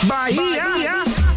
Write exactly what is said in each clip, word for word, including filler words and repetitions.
Bahia. Bahia.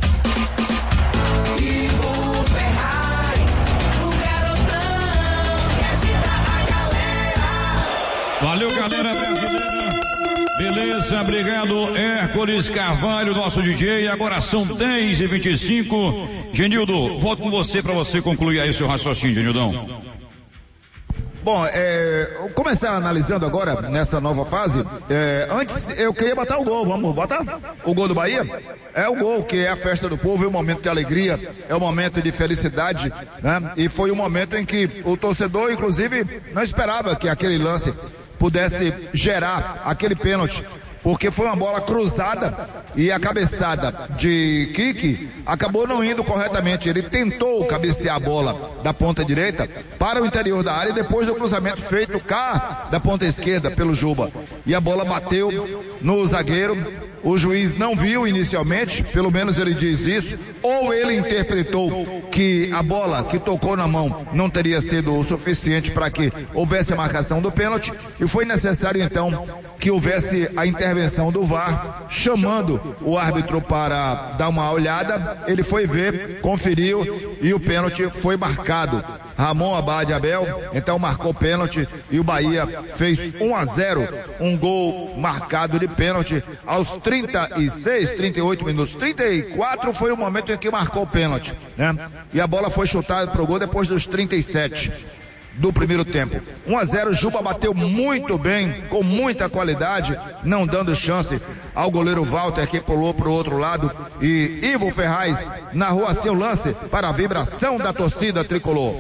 Ivo Ferraz, o garotão que agita a galera. Valeu, galera brasileira. Beleza, obrigado, Hércules Carvalho, nosso D J. Agora são dez e vinte e cinco. Genildo, volto com você para você concluir aí seu raciocínio, Genildão. Bom, é, começar analisando agora nessa nova fase. É, antes eu queria botar o gol, vamos botar o gol do Bahia? É o gol que é a festa do povo, é o momento de alegria, é o momento de felicidade, né? E foi um momento em que o torcedor, inclusive, não esperava que aquele lance pudesse gerar aquele pênalti, porque foi uma bola cruzada e a cabeçada de Kiki acabou não indo corretamente. Ele tentou cabecear a bola da ponta direita para o interior da área depois do cruzamento feito cá da ponta esquerda pelo Juba, e a bola bateu no zagueiro. O juiz não viu inicialmente, pelo menos ele diz isso, ou ele interpretou que a bola que tocou na mão não teria sido o suficiente para que houvesse a marcação do pênalti, e foi necessário então que houvesse a intervenção do V A R, chamando o árbitro para dar uma olhada. Ele foi ver, conferiu e o pênalti foi marcado. Ramon Abad Abel então marcou pênalti e o Bahia fez um a zero, um gol marcado de pênalti aos trinta e seis, trinta e oito minutos. trinta e quatro foi o momento em que marcou o pênalti, né? E a bola foi chutada pro gol depois dos trinta e sete do primeiro tempo. um a zero, Juba bateu muito bem, com muita qualidade, não dando chance ao goleiro Walter, que pulou pro outro lado, e Ivo Ferraz narrou assim o lance para a vibração da torcida tricolor.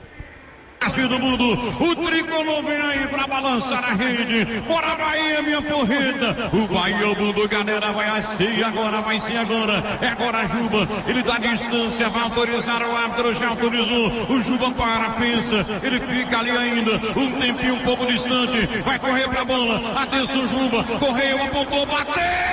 Do mundo, o tricolor vem aí pra balançar a rede. Bora Bahia, minha porreta. O Bahia, o mundo, galera, vai ser agora, vai ser agora. É agora Juba, ele dá distância, vai autorizar o árbitro, já autorizou. O Juba para, pensa, ele fica ali ainda, um tempinho um pouco distante, vai correr pra bola. Atenção, Juba, correu, apontou, bateu.